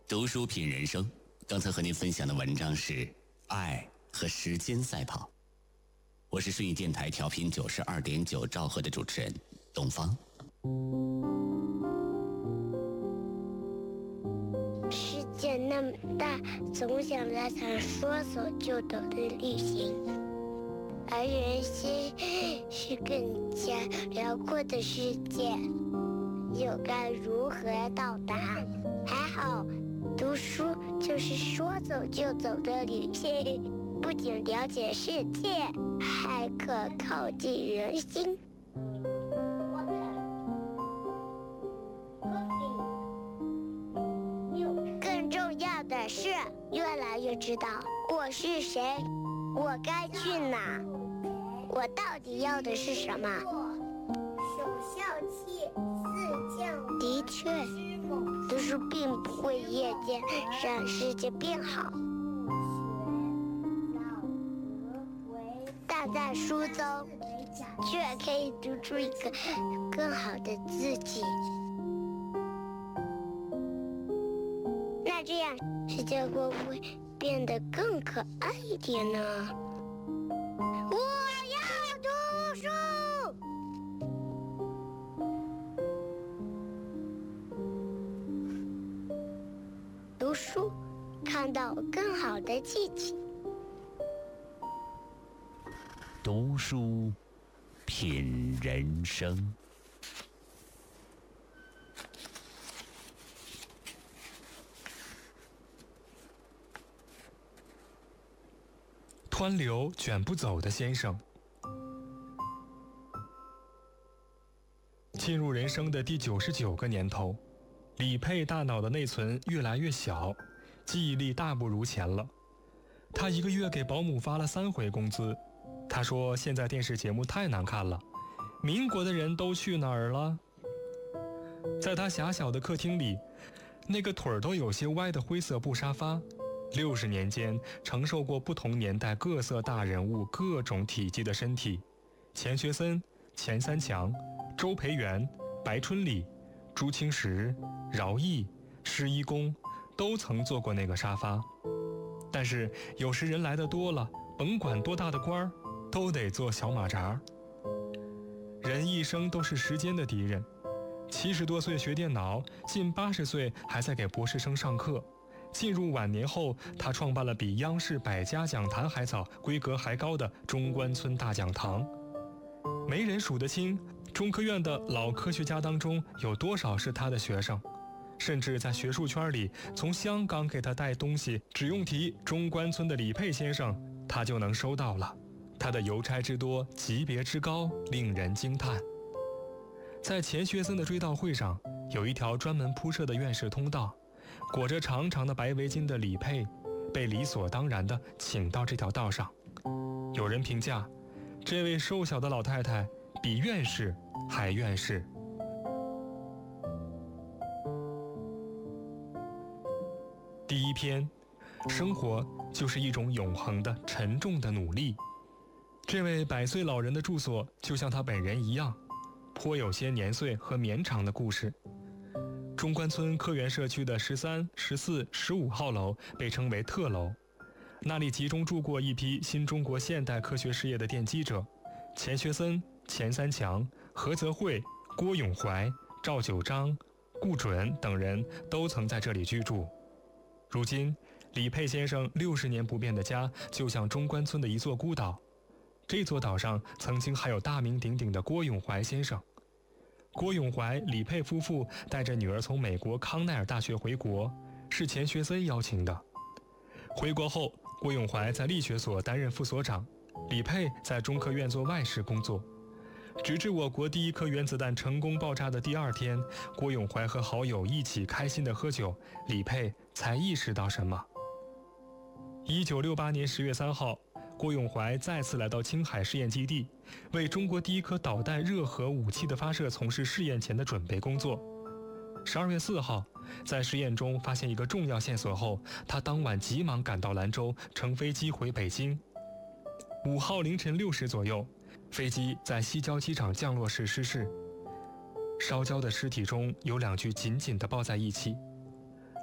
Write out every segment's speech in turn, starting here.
读书品人生，刚才和您分享的文章是《爱和时间赛跑》。我是顺义电台调频92.9兆赫的主持人东方。 世界那么大，总想来场说走就走的旅行，而人心是更加辽阔的世界，又该如何到达？还好读书就是说走就走的旅行，不仅了解世界，还可靠近人心。更重要的是，越来越知道我是谁，我该去哪，我到底要的是什么。守孝气，四将。的确，读书并不会夜间让世界变好，但在书中却可以读出一个更好的自己。那这样世界会不会变得更可爱一点呢？我要读书。读书，看到更好的自己。 读书品人生。 湍流卷不走的先生。进入人生的第99个年头，李佩大脑的内存越来越小，记忆力大不如前了。他一个月给保姆发了3回工资。他说现在电视节目太难看了，民国的人都去哪儿了？在他狭小的客厅里，那个腿儿都有些歪的灰色布沙发，60年间承受过不同年代各色大人物各种体积的身体，钱学森、钱三强、周培源、白春礼、朱清时、饶毅、施一公都曾坐过那个沙发。但是有时人来的多了，甭管多大的官儿，都得做小马扎。人一生都是时间的敌人，70多岁学电脑，近80岁还在给博士生上课。进入晚年后，他创办了比央视百家讲坛还早、规格还高的中关村大讲堂。没人数得清中科院的老科学家当中有多少是他的学生，甚至在学术圈里，从香港给他带东西只用提中关村的李佩先生，他就能收到了。他的邮差之多，级别之高，令人惊叹。在钱学森的追悼会上，有一条专门铺设的院士通道，裹着长长的白围巾的李佩被理所当然地请到这条道上。有人评价，这位瘦小的老太太比院士还院士。第一篇，生活就是一种永恒的沉重的努力。这位100岁老人的住所就像他本人一样，颇有些年岁和绵长的故事。中关村科园社区的13、14、15号楼被称为特楼，那里集中住过一批新中国现代科学事业的奠基者，钱学森、钱三强、何泽慧、郭永怀、赵九章、顾准等人都曾在这里居住。如今李佩先生60年不变的家就像中关村的一座孤岛，这座岛上曾经还有大名鼎鼎的郭永怀先生。郭永怀、李佩夫妇带着女儿从美国康奈尔大学回国，是钱学森邀请的。回国后，郭永怀在力学所担任副所长，李佩在中科院做外事工作。直至我国第1颗原子弹成功爆炸的第2天，郭永怀和好友一起开心地喝酒，李佩才意识到什么。1968年10月3号，郭永怀再次来到青海试验基地，为中国第1颗导弹热核武器的发射从事试验前的准备工作。12月4号，在实验中发现一个重要线索后，他当晚急忙赶到兰州，乘飞机回北京。5号凌晨6时左右，飞机在西郊机场降落时失事，烧焦的尸体中有2具紧紧地抱在一起。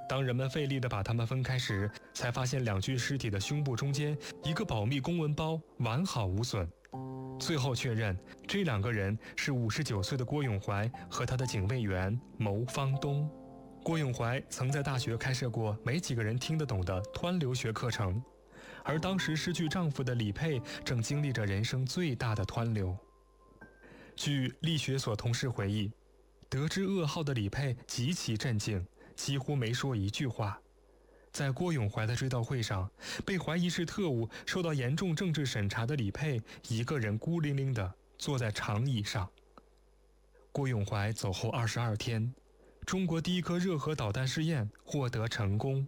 当人们费力地把它们分开时，才发现2具尸体的胸部中间一个保密公文包完好无损。最后确认，这2个人是59岁的郭永怀和他的警卫员牟方东。郭永怀曾在大学开设过没几个人听得懂的湍流学课程，而当时失去丈夫的李佩正经历着人生最大的湍流。据力学所同事回忆，得知噩耗的李佩极其震惊，几乎没说一句话。在郭永怀的追悼会上，被怀疑是特务、受到严重政治审查的李佩一个人孤零零地坐在长椅上。郭永怀走后22天，中国第1颗热核导弹试验获得成功。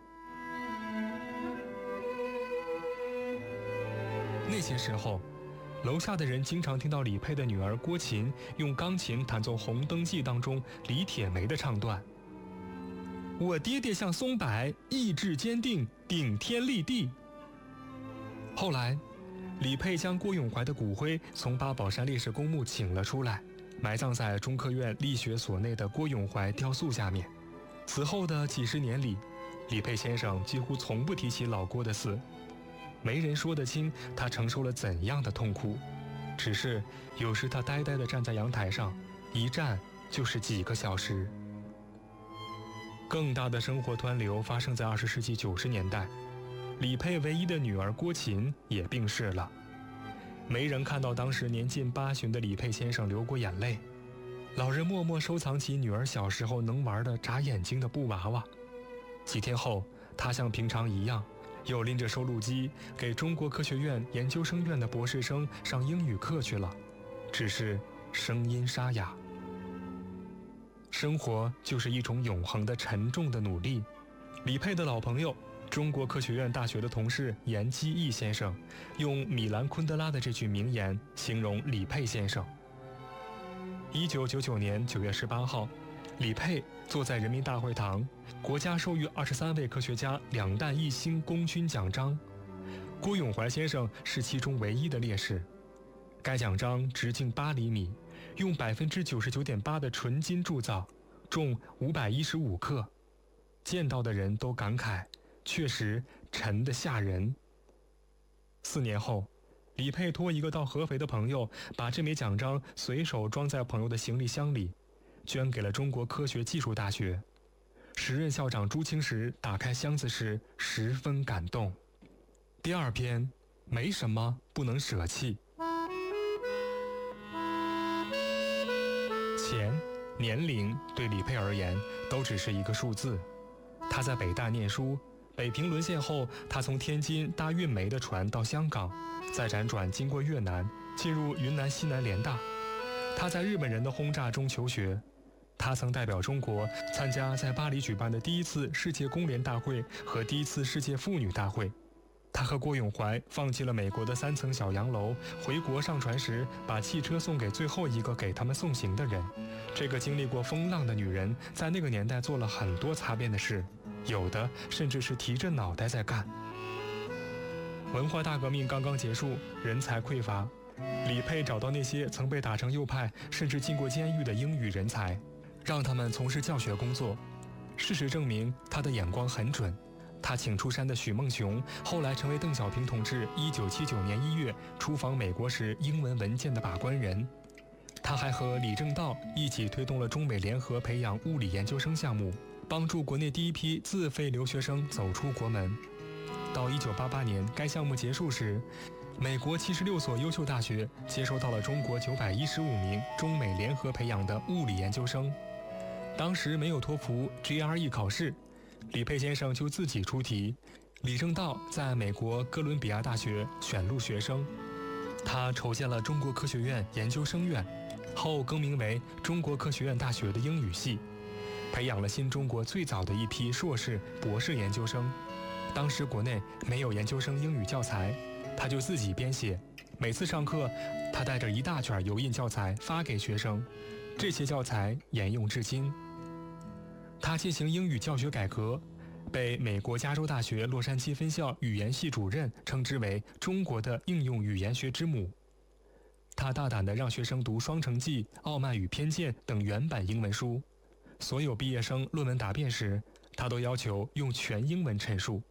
那些时候，楼下的人经常听到李佩的女儿郭琴用钢琴弹奏《红灯记》当中李铁梅的唱段：我爹爹像松柏，意志坚定，顶天立地。后来，李佩将郭永怀的骨灰从八宝山烈士公墓请了出来，埋葬在中科院力学所内的郭永怀雕塑下面。此后的几十年里，李佩先生几乎从不提起老郭的死，没人说得清他承受了怎样的痛苦。只是有时他呆呆地站在阳台上，一站就是几个小时。更大的生活湍流发生在20世纪90年代，李佩唯一的女儿郭琴也病逝了。没人看到当时年近80的李佩先生流过眼泪，老人默默收藏起女儿小时候能玩的眨眼睛的布娃娃。几天后，他像平常一样，又拎着收录机给中国科学院研究生院的博士生上英语课去了，只是声音沙哑。生活就是一种永恒的沉重的努力。李佩的老朋友，中国科学院大学的同事严基义先生，用米兰昆德拉的这句名言形容李佩先生。1999年9月18号，李佩坐在人民大会堂，国家授予23位科学家2弹1星功勋奖章，郭永怀先生是其中唯一的烈士。该奖章直径8厘米，用99.8%的纯金铸造，重515克。见到的人都感慨，确实沉得吓人。4年后，李佩托一个到合肥的朋友，把这枚奖章随手装在朋友的行李箱里，捐给了中国科学技术大学。时任校长朱清时打开箱子时十分感动。第2篇，没什么不能舍弃。钱、年龄对李佩而言都只是一个数字。他在北大念书，北平沦陷后，他从天津搭运煤的船到香港，再辗转经过越南，进入云南西南联大。他在日本人的轰炸中求学。他曾代表中国参加在巴黎举办的第1次世界工联大会和第1次世界妇女大会。他和郭永怀放弃了美国的3层小洋楼，回国上船时把汽车送给最后一个给他们送行的人。这个经历过风浪的女人，在那个年代做了很多擦边的事，有的甚至是提着脑袋在干。文化大革命刚刚结束，人才匮乏，李佩找到那些曾被打成右派，甚至进过监狱的英语人才，让他们从事教学工作。事实证明，他的眼光很准。他请出山的许梦熊，后来成为邓小平同志1979年1月出访美国时英文文件的把关人。他还和李政道一起推动了中美联合培养物理研究生项目，帮助国内第一批自费留学生走出国门。到1988年该项目结束时，美国76所优秀大学接收到了中国915名中美联合培养的物理研究生。当时没有托福 GRE 考试，李佩先生就自己出题，李政道在美国哥伦比亚大学选录学生。他筹建了中国科学院研究生院，后更名为中国科学院大学的英语系，培养了新中国最早的一批硕士、博士研究生。当时国内没有研究生英语教材，他就自己编写。每次上课，他带着一大卷油印教材发给学生，这些教材沿用至今。他进行英语教学改革，被美国加州大学洛杉矶分校语言系主任称之为中国的应用语言学之母。他大胆地让学生读《双城记》《傲慢与偏见》等原版英文书。所有毕业生论文答辩时， 他都要求用全英文陈述。